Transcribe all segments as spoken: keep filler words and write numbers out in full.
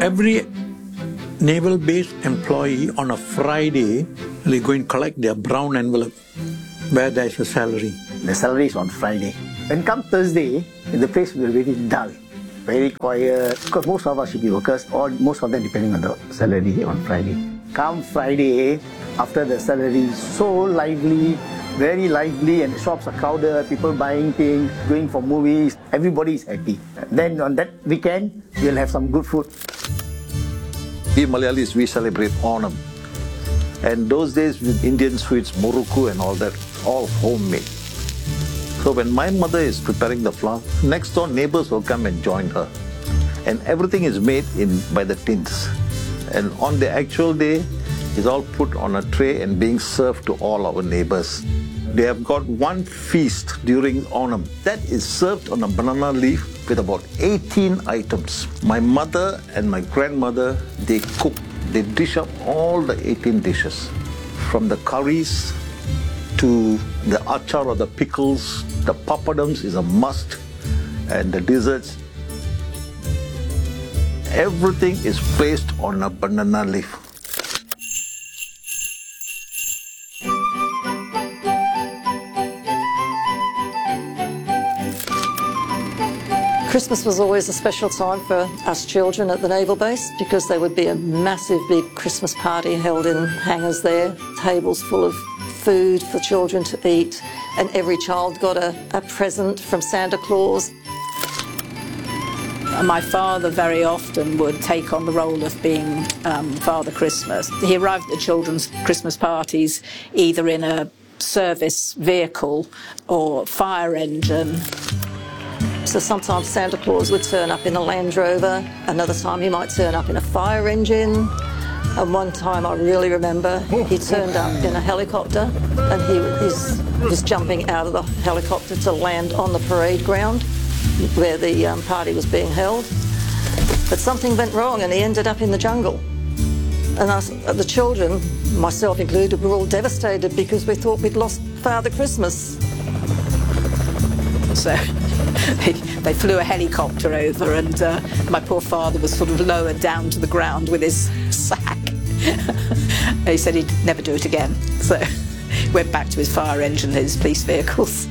Every naval base employee on a Friday, they go and collect their brown envelope where there is a salary. The salary is on Friday. When come Thursday, the place will be very dull, very quiet, because most of us should be workers, or most of them depending on the salary on Friday. Come Friday, after the salary, so lively, very lively, and the shops are crowded, people buying things, going for movies, everybody is happy. Then on that weekend, we'll have some good food. We Malayalis, we celebrate Onam. And those days with Indian sweets, Murukku and all that, all homemade. So when my mother is preparing the flour, next door neighbors will come and join her. And everything is made in by the tins. And on the actual day, it's all put on a tray and being served to all our neighbors. They have got one feast during Onam. That is served on a banana leaf with about eighteen items. My mother and my grandmother, they cook. They dish up all the eighteen dishes. From the curries to the achar or the pickles, the papadums is a must, and the desserts. Everything is placed on a banana leaf. Christmas was always a special time for us children at the naval base because there would be a massive big Christmas party held in hangars there, tables full of food for children to eat, and every child got a, a present from Santa Claus. My father very often would take on the role of being um, Father Christmas. He arrived at the children's Christmas parties either in a service vehicle or fire engine. So sometimes Santa Claus would turn up in a Land Rover, another time he might turn up in a fire engine, and one time I really remember he turned up in a helicopter and he was, was jumping out of the helicopter to land on the parade ground where the um, party was being held. But something went wrong and he ended up in the jungle. And us, the children, myself included, were all devastated because we thought we'd lost Father Christmas. So they, they flew a helicopter over and uh, my poor father was sort of lowered down to the ground with his sack. He said he'd never do it again. So he went back to his fire engine and his police vehicles.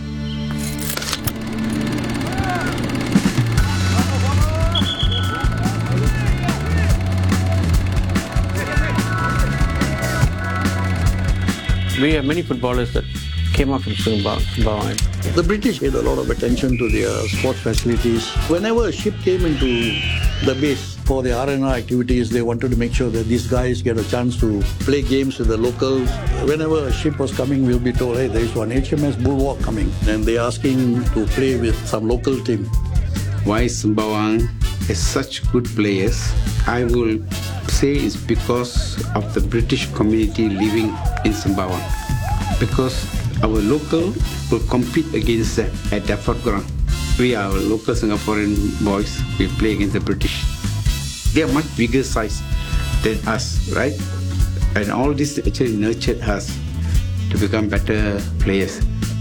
We have many footballers that came up from Sumbawan. The British paid a lot of attention to their sports facilities. Whenever a ship came into the base for the R and R activities, they wanted to make sure that these guys get a chance to play games with the locals. Whenever a ship was coming, we'll be told, hey, there is one H M S Bulwark coming. And they're asking to play with some local team. Why Sumbawan has such good players, I will say it's because of the British community living in Sumbawan. Because our local will compete against them at Depot ground. We are local Singaporean boys, we play against the British. They are much bigger size than us, right? And all this actually nurtured us to become better players.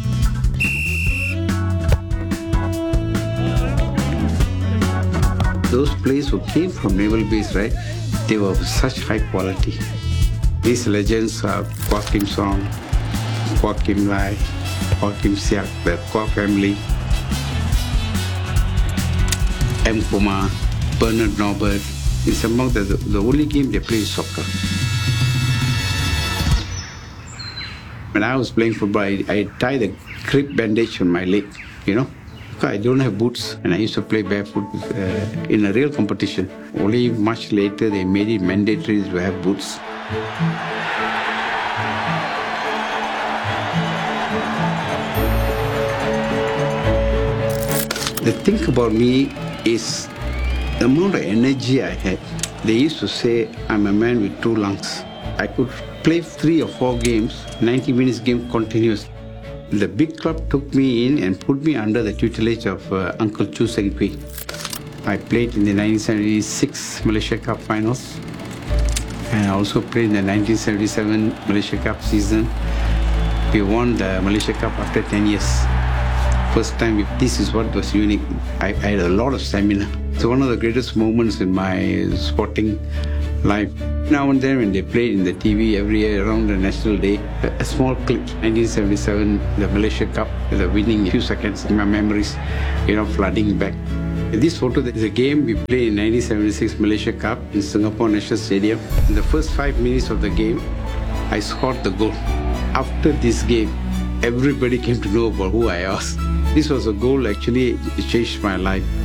Those players who came from naval base, right? They were of such high quality. These legends are Kwok Kim Song, Kwok Kim Lai, Kwok Kim Siak, the Kwok family, M. Kumar, Bernard Norbert. It's among the, the only game they play is soccer. When I was playing football, I, I tied a grip bandage on my leg, you know. I don't have boots, and I used to play barefoot uh, in a real competition. Only much later they made it mandatory to have boots. The thing about me is the amount of energy I had. They used to say I'm a man with two lungs. I could play three or four games, ninety minutes game continuous. The big club took me in and put me under the tutelage of uh, Uncle Chu Seng Pui. I played in the nineteen seventy-six Malaysia Cup finals, and I also played in the nineteen seventy-seven Malaysia Cup season. We won the Malaysia Cup after ten years. First time, this is what was unique. I, I had a lot of stamina. It's one of the greatest moments in my sporting life. Now and then when they played in the T V every year around the National Day, a small clip, nineteen seventy-seven, the Malaysia Cup, the winning few seconds, my memories, you know, flooding back. This photo is a game we played in nineteen seventy-six Malaysia Cup in Singapore National Stadium. In the first five minutes of the game, I scored the goal. After this game, everybody came to know about who I was. This was a goal actually, it changed my life.